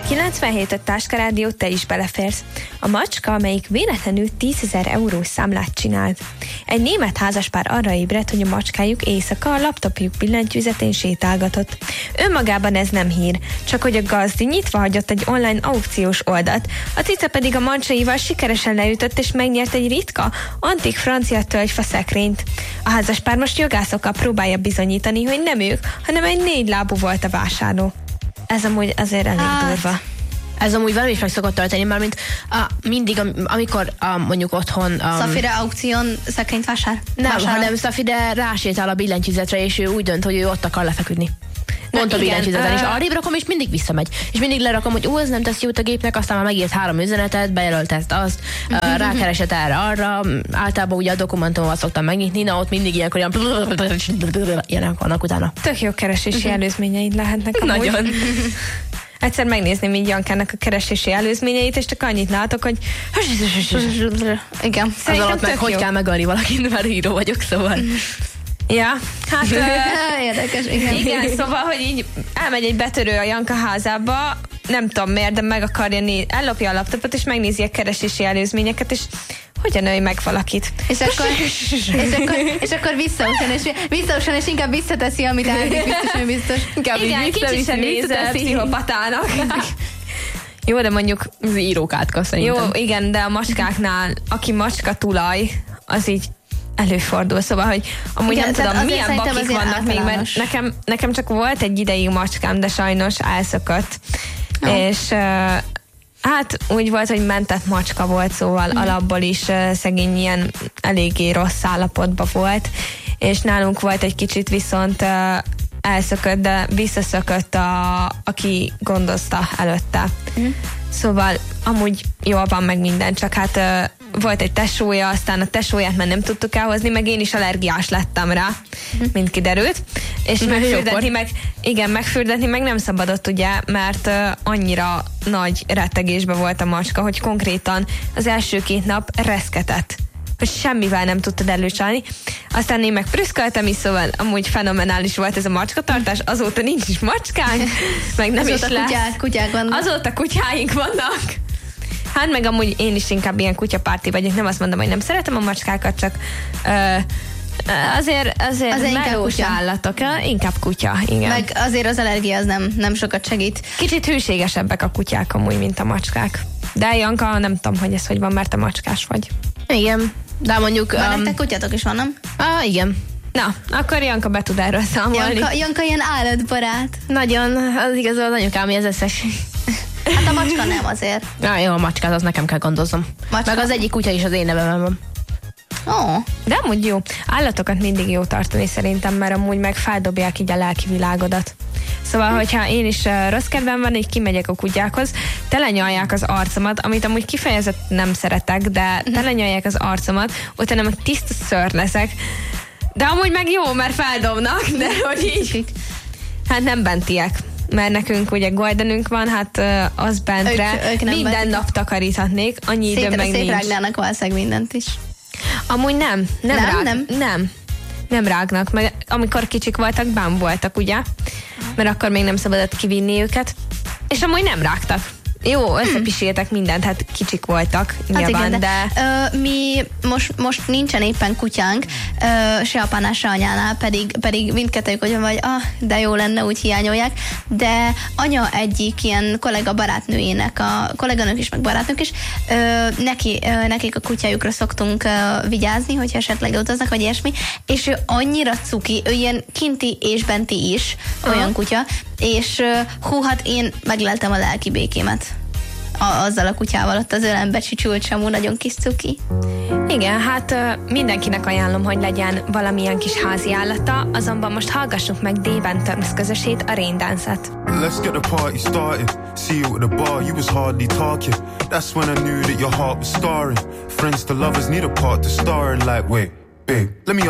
97 Táska Rádió, te is beleférsz. A macska, amelyik véletlenül 10 000 eurós számlát csinált. Egy német házaspár arra ébredt, hogy a macskájuk éjszaka a laptopjuk billentyűzetén sétálgatott. Önmagában ez nem hír, csak hogy a gazdi nyitva hagyott egy online aukciós oldalt, a cica pedig a mancsaival sikeresen leütött és megnyert egy ritka, antik francia tölgyfa szekrényt. A házaspár most jogászokkal próbálja bizonyítani, hogy nem ők, hanem egy 4 lábú volt a vásárló. Ez amúgy azért elég durva. Ez amúgy velem is meg szokott történni, mert mindig, amikor mondjuk otthon... Szafire aukción szekrényt vásár? Nem, hanem Szafire rásétál a billentyűzetre, és ő úgy dönt, hogy ő ott akar lefeküdni. Pont a billentyűzeten, és arrébb rakom, és mindig visszamegy. És mindig lerakom, hogy ez nem tesz jót a gépnek, aztán már megírt 3 üzenetet, bejelölt ezt, azt, rákeresett erre, arra. Általában ugye a dokumentumot szoktam megnyitni, na ott mindig ilyenkor ilyenek vannak utána. Tök jó keresési előzményeid lehetnek amúgy. Nagyon. Egyszer megnézném így Jankának a keresési előzményeit, és csak annyit látok, hogy... Igen. Az alatt meg hogy kell megölni valakit, mert író vagyok, szóval... Ja, hát... Érdekes, igen. Igen, szóval, hogy így elmegy egy betörő a Janka házába, nem tudom miért, de meg akarja ellopja a laptopot, és megnézi a keresési előzményeket, és hogyan ölj meg valakit. És akkor visszausan, és inkább visszateszi, amit elég biztos. Inkább igen, kicsit sem nézze pszichopatának. Jó, de mondjuk az írókátka szerintem. Jó, igen, de a macskáknál, aki macska tulaj, az így előfordul, szóval, hogy amúgy nem tudom, milyen bakik vannak még, mert nekem csak volt egy ideig macskám, de sajnos elszökött. És hát úgy volt, hogy mentett macska volt, szóval alapból is szegény ilyen eléggé rossz állapotban volt, és nálunk volt egy kicsit viszont elszökött, de visszaszökött aki gondozta előtte. Szóval amúgy jól van meg minden, csak hát volt egy tesója, aztán a tesóját már nem tudtuk elhozni, meg én is allergiás lettem rá, mint kiderült. És megfürdetni meg nem szabadott, ugye, mert annyira nagy rettegésben volt a macska, hogy konkrétan az első 2 nap reszketett, hogy semmivel nem tudtad előcsalni. Aztán én meg prüszköltem is, szóval amúgy fenomenális volt ez a macskatartás, azóta nincs is macskánk, meg nem azóta is lesz. Kutyák vannak. Azóta kutyáink vannak. Hát meg amúgy én is inkább ilyen kutyapárti vagyok, nem azt mondom, hogy nem szeretem a macskákat, csak azért melós állatok, inkább kutya, igen. Meg azért az allergia az nem sokat segít. Kicsit hűségesebbek a kutyák amúgy, mint a macskák. De Janka, nem tudom, hogy ez hogy van, mert te macskás vagy. Igen, de mondjuk... Nektek kutyátok is van, nem? Igen. Na, akkor Janka be tud erről számolni. Janka ilyen állatbarát. Nagyon, az igaz, az anyukám, az összes. Hát a macska nem azért. Jó, a macskát, az nekem kell gondoznom. Meg az egyik kutya is az én nevemben van. De amúgy jó. Állatokat mindig jó tartani szerintem, mert amúgy meg feldobják így a lelki világodat. Szóval, hogyha én is rossz kedvem van, így kimegyek a kutyákhoz, telenyalják az arcomat, amit amúgy kifejezett nem szeretek, de telenyalják az arcomat, utána meg tiszta szőr leszek. De amúgy meg jó, mert feldobnak, de hogy így... Hát nem bentiek. Mert nekünk ugye goldenünk van, hát az bentre ők minden nap takaríthatnék, annyi időm meg nincs. Szétrágnának valószínűleg mindent is. Amúgy nem rágnak, meg amikor kicsik voltak, bámultak, ugye? Mert akkor még nem szabadott kivinni őket, és amúgy nem rágtak. Jó, összepiséltek mindent, hát kicsik voltak, nyilván, hát igen, de... mi most nincsen éppen kutyánk, se apánál, se anyánál, pedig mindkettőjük olyan vagy, de jó lenne, úgy hiányolják, de anya egyik ilyen kollega barátnőjének, a kolléganők is, meg barátnők is, nekik a kutyájukra szoktunk vigyázni, hogyha esetleg utaznak, vagy ilyesmi, és ő annyira cuki, ő ilyen kinti és benti is, olyan kutya, és hát én megleltem a lelki békémet azzal a kutyával, ott az ölembe csücsült Samu, nagyon kis cuki. Igen, hát mindenkinek ajánlom, hogy legyen valamilyen kis házi állata, azonban most hallgassuk meg Dave Turns közösét, a Rain Dance-et. Let's get the party started. See you at the bar, you was hardly talking. That's when I knew that your heart was scarring. Friends to lovers need a part to star in, like, wait, babe, let me